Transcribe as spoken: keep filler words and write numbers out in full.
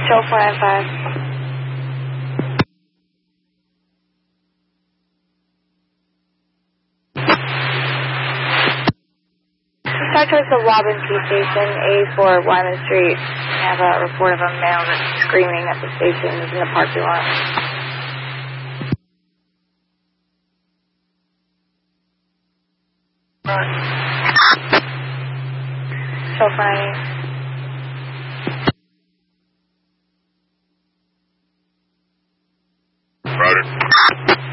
Show four nine five. Start towards the Wobbin P station, A four Wyman Street. We have a report of a male that's screaming at the station. He's in the parking lot. Show four nine eight.